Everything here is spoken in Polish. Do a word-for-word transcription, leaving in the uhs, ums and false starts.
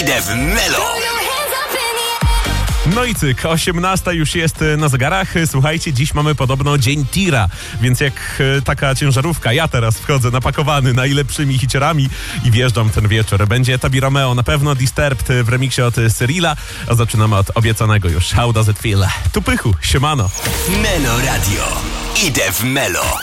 Idę w Melo. No i cyk, osiemnasta już jest na zegarach. Słuchajcie, dziś mamy podobno dzień tira, więc jak e, taka ciężarówka, ja teraz wchodzę napakowany najlepszymi hiciorami i wjeżdżam ten wieczór. Będzie Tabi Romeo, na pewno Disturbed w remiksie od Cyrilla, a zaczynamy od obiecanego już How Does It Feel? Tu Pychu, siemano. Melo Radio. Idę w Melo.